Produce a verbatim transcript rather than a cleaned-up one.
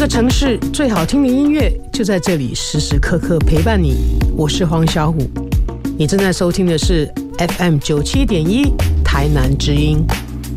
个城市最好听的音乐就在这里，时时刻刻陪伴你。我是黄小琥，你正在收听的是 F M 九七点一 台南之音。